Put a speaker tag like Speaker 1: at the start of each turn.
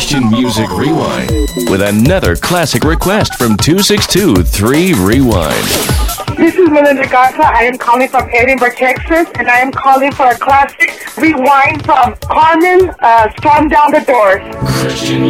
Speaker 1: Christian Music Rewind with another classic request from 262-3 Rewind.
Speaker 2: This is Melinda Garza. I am calling from Edinburgh, Texas, and I am calling for a classic rewind from Carmen, Storm Down the Doors.
Speaker 1: Christian